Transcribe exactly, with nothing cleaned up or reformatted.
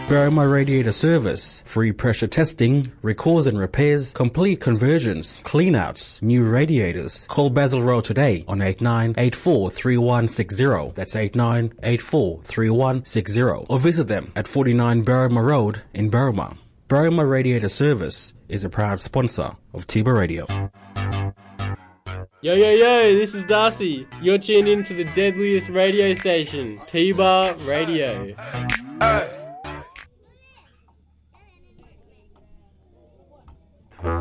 Berrima Radiator Service. Free pressure testing, recalls and repairs, complete conversions, cleanouts, new radiators. Call Basil Road today on eight nine eight four three one six zero. That's eight nine eight four three one six zero. Or visit them at forty-nine Berrima Road in Berrima. Berrima Radiator Service is a proud sponsor of Tiba Radio. Yo, yo, yo, this is Darcy. You're tuned in to the deadliest radio station, T-Bar Radio. Hey.